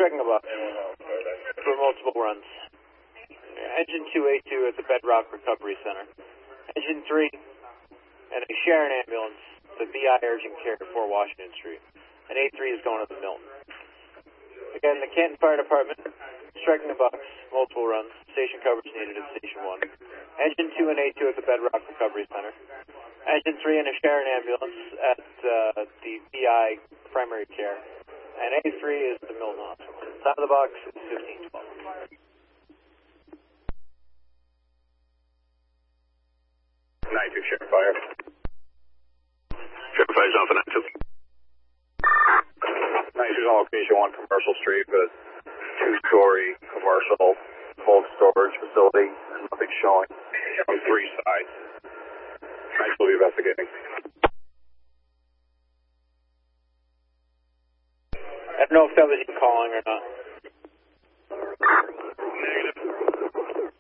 striking a buck for multiple runs. Engine 2A2 at the Bedrock Recovery Center. Engine 3 and a Sharon ambulance to BI Urgent Care 4 Washington Street. And A3 is going to the Milton. Again, the Canton Fire Department, striking the bucks, multiple runs. Station coverage needed at Station 1. Engine 2 and A2 at the Bedrock Recovery Center. Engine 3 and a Sharon ambulance at the BI Primary Care. And A3 is the Milton Hospital. Top of the box is 1512. 92 Sheriff Fire. Sheriff Fire's on for 92. 92's on location 1 Commercial Street, but 2-story commercial cold storage facility. Nothing showing on 3 sides. 92 will be investigating. I don't know if that was you calling or not.